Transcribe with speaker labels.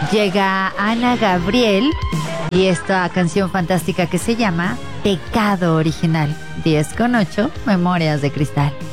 Speaker 1: Llega Ana Gabriel y esta canción fantástica que se llama Pecado Original. 10 con 8, Memorias de Cristal.